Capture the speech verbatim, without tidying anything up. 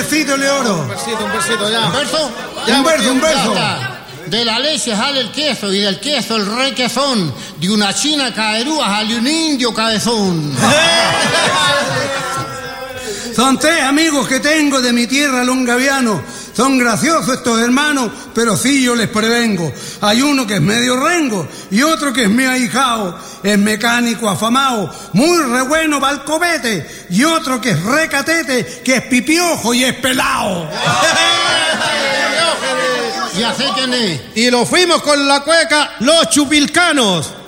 versito le oro. Un versito, un versito, ya. ¿Un verso? Ya, un verso, un Ya verso. está. De la leche sale el queso y del queso el requesón. De una china caerúa sale un indio cabezón. Son tres amigos que tengo de mi tierra longaviano. Son graciosos estos hermanos, pero sí yo les prevengo. Hay uno que es medio rengo y otro que es mi ahijao. Es mecánico afamado, muy re bueno para el copete. Y otro que es recatete, que es pipiojo y es pelao. ¿Y hace quién es? Y lo fuimos con la cueca Los Chupilcanos.